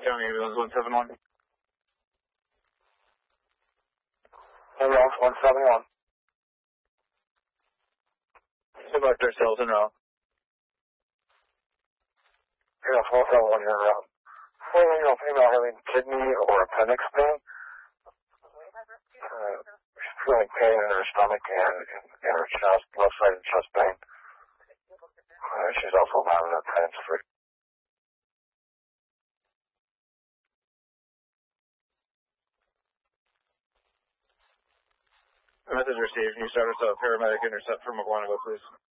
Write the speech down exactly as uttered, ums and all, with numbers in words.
County Ambulance one seven one. Ambulance one seven one. Select ourselves en route. Ambulance one seven one, you're en route. Female, female having kidney or appendix pain. Uh, she's feeling pain in her stomach and in, in her chest, left-sided chest pain. Uh, she's also not in attendance for. Message received. Can you start us a paramedic intercept from Aguanago, please?